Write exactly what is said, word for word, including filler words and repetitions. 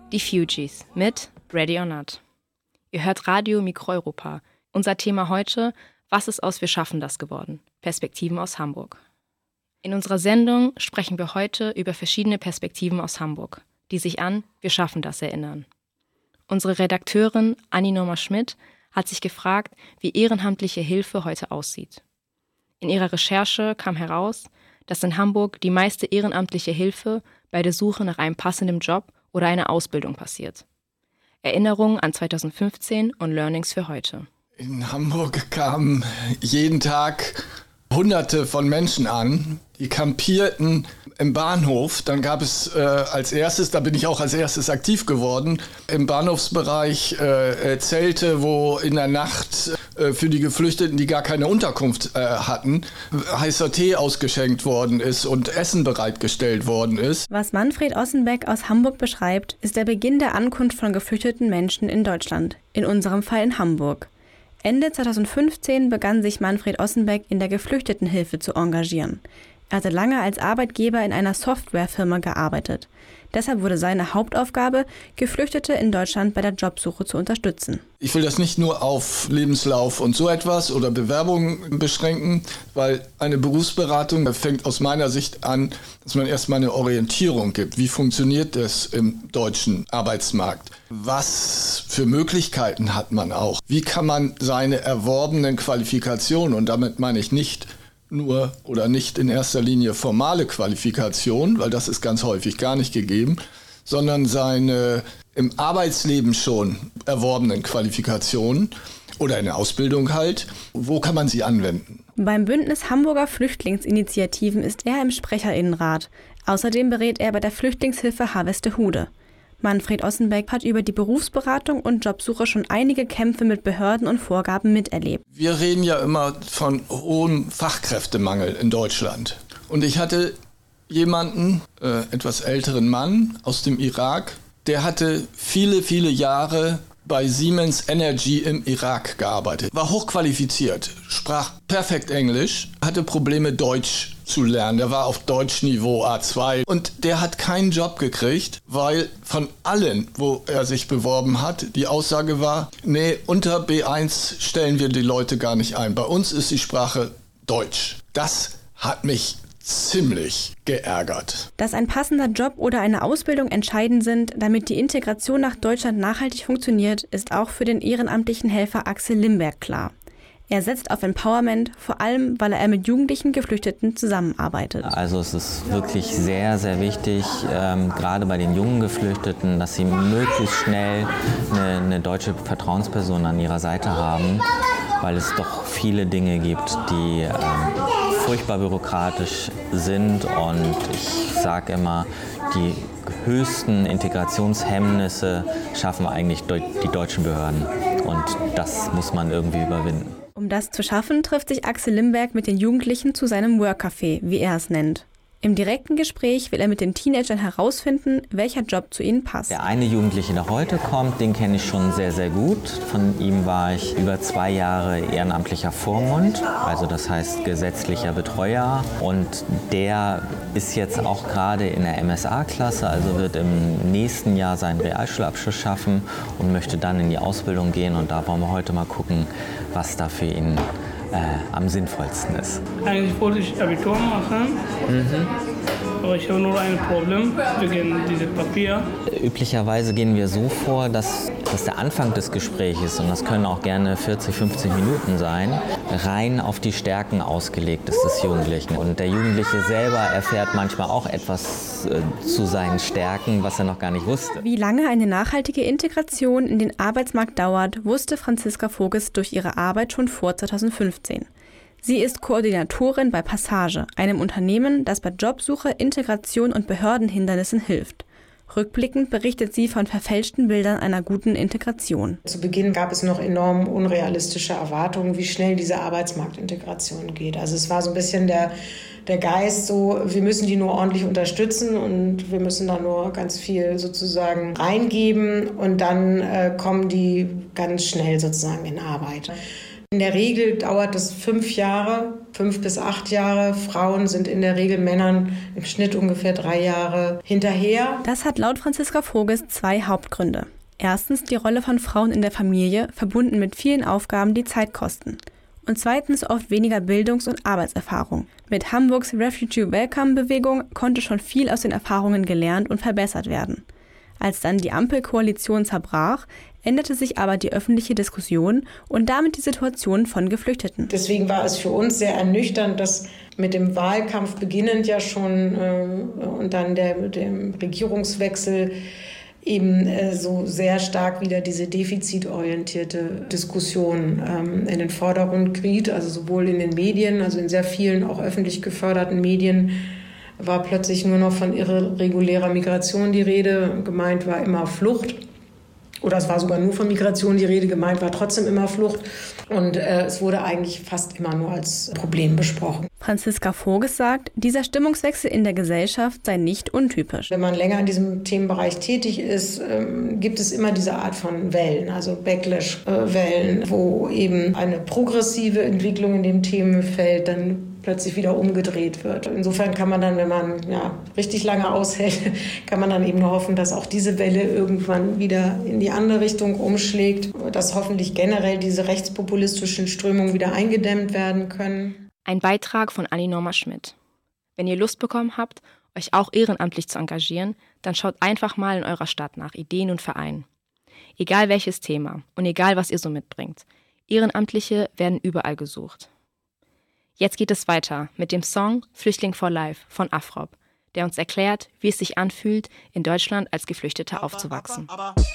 Die Fugees mit Ready or Not. Ihr hört Radio Mikroeuropa. Unser Thema heute: Was ist aus Wir schaffen das geworden? Perspektiven aus Hamburg. In unserer Sendung sprechen wir heute über verschiedene Perspektiven aus Hamburg, die sich an Wir schaffen das erinnern. Unsere Redakteurin Anni-Norma Schmidt hat sich gefragt, wie ehrenamtliche Hilfe heute aussieht. In ihrer Recherche kam heraus, dass in Hamburg die meiste ehrenamtliche Hilfe bei der Suche nach einem passenden Job oder einer Ausbildung passiert. Erinnerungen an zweitausendfünfzehn und Learnings für heute. In Hamburg kamen jeden Tag Hunderte von Menschen an, die kampierten im Bahnhof. Dann gab es äh, als erstes, da bin ich auch als erstes aktiv geworden, im Bahnhofsbereich äh, Zelte, wo in der Nacht äh, für die Geflüchteten, die gar keine Unterkunft äh, hatten, heißer Tee ausgeschenkt worden ist und Essen bereitgestellt worden ist. Was Manfred Ossenbeck aus Hamburg beschreibt, ist der Beginn der Ankunft von geflüchteten Menschen in Deutschland, in unserem Fall in Hamburg. Ende zweitausendfünfzehn begann sich Manfred Ossenbeck in der Geflüchtetenhilfe zu engagieren. Er hatte lange als Arbeitgeber in einer Softwarefirma gearbeitet. Deshalb wurde seine Hauptaufgabe, Geflüchtete in Deutschland bei der Jobsuche zu unterstützen. Ich will das nicht nur auf Lebenslauf und so etwas oder Bewerbungen beschränken, weil eine Berufsberatung fängt aus meiner Sicht an, dass man erstmal eine Orientierung gibt. Wie funktioniert das im deutschen Arbeitsmarkt? Was für Möglichkeiten hat man auch? Wie kann man seine erworbenen Qualifikationen, und damit meine ich nicht nur oder nicht in erster Linie formale Qualifikation, weil das ist ganz häufig gar nicht gegeben, sondern seine im Arbeitsleben schon erworbenen Qualifikationen oder in der Ausbildung halt, wo kann man sie anwenden? Beim Bündnis Hamburger Flüchtlingsinitiativen ist er im Sprecherinnenrat. Außerdem berät er bei der Flüchtlingshilfe Harvestehude. Manfred Ossenbeck hat über die Berufsberatung und Jobsuche schon einige Kämpfe mit Behörden und Vorgaben miterlebt. Wir reden ja immer von hohem Fachkräftemangel in Deutschland. Und ich hatte jemanden, äh, etwas älteren Mann aus dem Irak, der hatte viele, viele Jahre bei Siemens Energy im Irak gearbeitet. War hochqualifiziert, sprach perfekt Englisch, hatte Probleme Deutsch zu lernen. Der war auf Deutschniveau A zwei und der hat keinen Job gekriegt, weil von allen, wo er sich beworben hat, die Aussage war, nee, unter B eins stellen wir die Leute gar nicht ein. Bei uns ist die Sprache Deutsch. Das hat mich ziemlich geärgert. Dass ein passender Job oder eine Ausbildung entscheidend sind, damit die Integration nach Deutschland nachhaltig funktioniert, ist auch für den ehrenamtlichen Helfer Axel Limberg klar. Er setzt auf Empowerment, vor allem, weil er mit jugendlichen Geflüchteten zusammenarbeitet. Also es ist wirklich sehr, sehr wichtig, ähm, gerade bei den jungen Geflüchteten, dass sie möglichst schnell eine, eine deutsche Vertrauensperson an ihrer Seite haben, weil es doch viele Dinge gibt, die ähm, furchtbar bürokratisch sind. Und ich sage immer, die höchsten Integrationshemmnisse schaffen eigentlich die deutschen Behörden. Und das muss man irgendwie überwinden. Um das zu schaffen, trifft sich Axel Limberg mit den Jugendlichen zu seinem Workcafé, wie er es nennt. Im direkten Gespräch will er mit den Teenagern herausfinden, welcher Job zu ihnen passt. Der eine Jugendliche, der heute kommt, den kenne ich schon sehr, sehr gut. Von ihm war ich über zwei Jahre ehrenamtlicher Vormund, also das heißt gesetzlicher Betreuer. Und der ist jetzt auch gerade in der M S A-Klasse, also wird im nächsten Jahr seinen Realschulabschluss schaffen und möchte dann in die Ausbildung gehen. Und da wollen wir heute mal gucken, was da für ihn Äh, am sinnvollsten ist. Eigentlich wollte ich Abitur machen, mhm. aber ich habe nur ein Problem wegen diesem Papier. Üblicherweise gehen wir so vor, dass, dass der Anfang des Gesprächs, und das können auch gerne vierzig, fünfzig Minuten sein, rein auf die Stärken ausgelegt ist des Jugendlichen. Und der Jugendliche selber erfährt manchmal auch etwas äh, zu seinen Stärken, was er noch gar nicht wusste. Wie lange eine nachhaltige Integration in den Arbeitsmarkt dauert, wusste Franziska Voges durch ihre Arbeit schon vor zweitausendfünfzehn. Sie ist Koordinatorin bei Passage, einem Unternehmen, das bei Jobsuche, Integration und Behördenhindernissen hilft. Rückblickend berichtet sie von verfälschten Bildern einer guten Integration. Zu Beginn gab es noch enorm unrealistische Erwartungen, wie schnell diese Arbeitsmarktintegration geht. Also es war so ein bisschen der, der Geist, so wir müssen die nur ordentlich unterstützen und wir müssen da nur ganz viel sozusagen reingeben und dann äh, kommen die ganz schnell sozusagen in Arbeit. In der Regel dauert es fünf Jahre, fünf bis acht Jahre. Frauen sind in der Regel Männern im Schnitt ungefähr drei Jahre hinterher. Das hat laut Franziska Voges zwei Hauptgründe. Erstens die Rolle von Frauen in der Familie, verbunden mit vielen Aufgaben, die Zeit kosten. Und zweitens oft weniger Bildungs- und Arbeitserfahrung. Mit Hamburgs Refugee-Welcome-Bewegung konnte schon viel aus den Erfahrungen gelernt und verbessert werden. Als dann die Ampelkoalition zerbrach, änderte sich aber die öffentliche Diskussion und damit die Situation von Geflüchteten. Deswegen war es für uns sehr ernüchternd, dass mit dem Wahlkampf beginnend ja schon äh, und dann der, dem Regierungswechsel eben äh, so sehr stark wieder diese defizitorientierte Diskussion ähm, in den Vordergrund geriet, also sowohl in den Medien, also in sehr vielen auch öffentlich geförderten Medien, war plötzlich nur noch von irregulärer Migration die Rede. Gemeint war immer Flucht. Oder es war sogar nur von Migration die Rede, gemeint war trotzdem immer Flucht. Und äh, es wurde eigentlich fast immer nur als Problem besprochen. Franziska Voges sagt, dieser Stimmungswechsel in der Gesellschaft sei nicht untypisch. Wenn man länger in diesem Themenbereich tätig ist, ähm, gibt es immer diese Art von Wellen, also Backlash-Wellen, äh, wo eben eine progressive Entwicklung in dem Themenfeld dann plötzlich wieder umgedreht wird. Insofern kann man dann, wenn man ja, richtig lange aushält, kann man dann eben nur hoffen, dass auch diese Welle irgendwann wieder in die andere Richtung umschlägt, dass hoffentlich generell diese rechtspopulistischen Strömungen wieder eingedämmt werden können. Ein Beitrag von Anni-Norma Schmidt. Wenn ihr Lust bekommen habt, euch auch ehrenamtlich zu engagieren, dann schaut einfach mal in eurer Stadt nach Ideen und Vereinen. Egal welches Thema und egal was ihr so mitbringt. Ehrenamtliche werden überall gesucht. Jetzt geht es weiter mit dem Song Flüchtling for Life von Afrob, der uns erklärt, wie es sich anfühlt, in Deutschland als Geflüchteter aufzuwachsen. Aber, aber, aber.